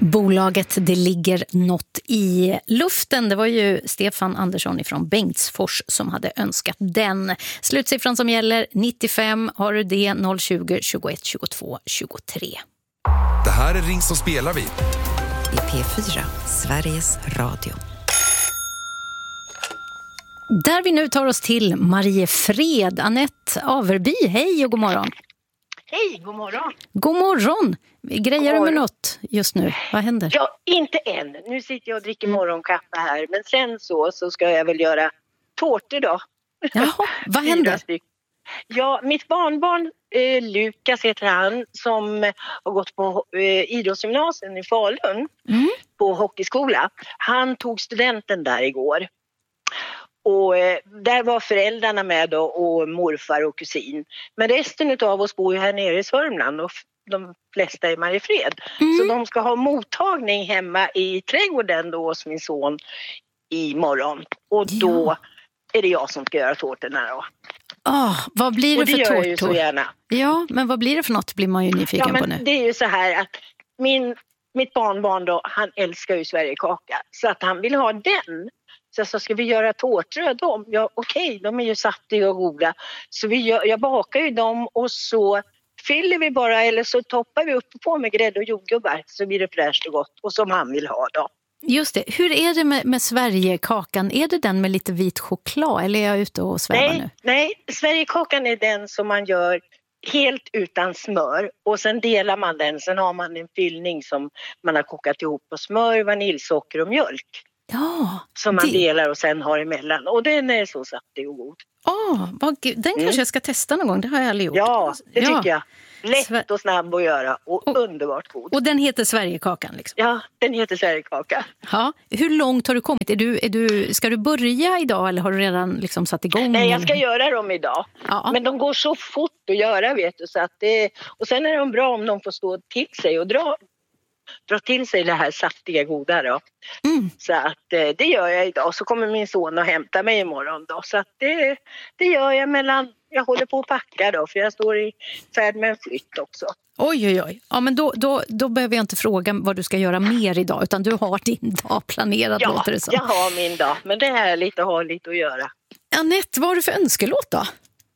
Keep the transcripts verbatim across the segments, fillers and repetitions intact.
Bolaget Det ligger något i luften. Det var ju Stefan Andersson från Bengtsfors som hade önskat den. Slutsiffran som gäller nittiofem, har du det, noll tjugo, tjugoett, tjugotvå, tjugotre. Det här är Ring som spelar vi. I P fyra, Sveriges Radio. Där vi nu tar oss till Mariefred. Anette Averby, hej och god morgon. Hej, god morgon. God morgon. Grejer du med något just nu? Vad händer? Ja, inte än. Nu sitter jag och dricker morgonkaffe här. Men sen så, så ska jag väl göra tårtor då. Jaha, vad händer? Ja, mitt barnbarn eh, Lukas heter han, som har gått på eh, idrottsgymnasium i Falun mm. på hockeyskola. Han tog studenten där igår. Och eh, där var föräldrarna med då, och morfar och kusin. Men resten av oss bor ju här nere i Sörmland och de flesta är Mariefred. Mm. Så de ska ha mottagning hemma i trädgården då hos min son imorgon. Och då ja. är det jag som ska göra tårtorna då. Oh, vad blir det, och det för gör tårtor? Jag ju så gärna. Ja, men vad blir det för något blir man ju nyfiken ja, men på nu. Det är ju så här att min, mitt barnbarn då, han älskar ju Sverigekaka. Så att han vill ha den. Så, så ska vi göra tårtor av dem? Ja, okej, okay, de är ju saftiga och goda. Så vi gör, jag bakar ju dem och så fyller vi bara, eller så toppar vi upp på med grädde och jordgubbar. Så blir det fräscht och gott och som han vill ha då. Just det. Hur är det med, med Sverigekakan? Är det den med lite vit choklad eller är jag ute och svävar nej, nu? Nej, Sverigekakan är den som man gör helt utan smör. Och sen delar man den. Sen har man en fyllning som man har kokat ihop på smör, vaniljsocker och mjölk. Ja, som man det... delar och sen har emellan. Och den är så saftig och god. Oh, vad... Den kanske mm. jag ska testa någon gång. Det har jag aldrig gjort. Ja, det ja. tycker jag. Lätt Sver... och snabb att göra. Och, och underbart god. Och den heter Sverigekakan liksom? Ja, den heter Sverigekaka. Ja. Hur långt har du kommit? Är du, är du, ska du börja idag eller har du redan liksom satt igång? Nej, jag ska göra dem idag. Ja. Men de går så fort att göra, vet du. Så att det... Och sen är de bra om de får stå till sig och dra... dra till sig det här saftiga goda då. Mm. Så att eh, det gör jag idag. Så kommer min son att hämta mig imorgon då. Så att det, det gör jag mellan, jag håller på att packa då. För jag står i färd med en flytt också. Oj, oj, oj. Ja, men då, då, då behöver jag inte fråga vad du ska göra mer idag. Utan du har din dag planerad, ja, låter det som. Ja, jag har min dag. Men det är härligt att ha lite att göra. Anette, vad har du för önskelåt då?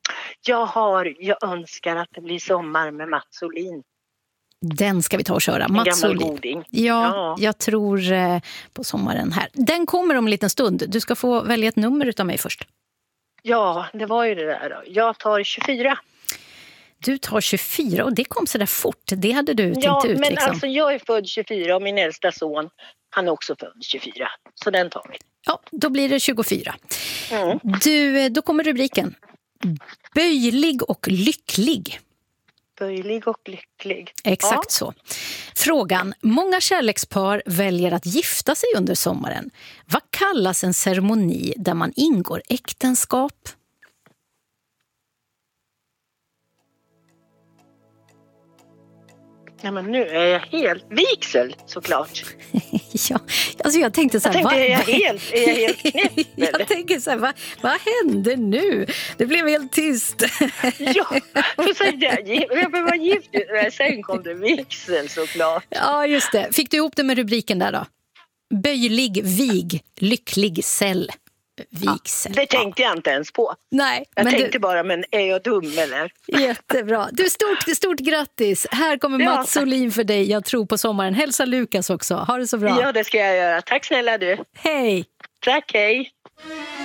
Jag har, jag önskar att det blir sommar med Mats Olin. Den ska vi ta och köra. Mats Olin. Ja, ja, jag tror eh, på sommaren här. Den kommer om en liten stund. Du ska få välja ett nummer utav mig först. Ja, det var ju det där då. Jag tar tjugofyra. Du tar tjugofyra och det kom så där fort. Det hade du tänkt ja, ut. Ja, men liksom. alltså jag är född tjugofyra och min äldsta son, han är också född tjugofyra. Så den tar vi. Ja, då blir det tjugofyra. Mm. Du, då kommer rubriken. Böjlig och lycklig. Böjlig och lycklig. Exakt ja. så. Frågan. Många kärlekspar väljer att gifta sig under sommaren. Vad kallas en ceremoni där man ingår äktenskap? Ja, men nu är jag helt vigsel, såklart. ja, alltså jag tänkte så här... Jag tänkte, va, är jag helt, är jag helt knäpp, Jag tänker så här, vad, vad händer nu? Det blev helt tyst. ja, för sen jag, jag var gift, sen kom det vigsel, såklart. Ja, just det. Fick du ihop det med rubriken där då? Böjlig, vig, lycklig cell. Vigsel. Ja, det tänkte jag inte ens på. Nej, jag men tänkte du... bara, men är jag dum eller? Jättebra. Du, stort, stort grattis. Här kommer ja, Mats Olin för dig. Jag tror på sommaren. Hälsa Lukas också. Ha det så bra. Ja, det ska jag göra. Tack snälla du. Hej. Tack, hej.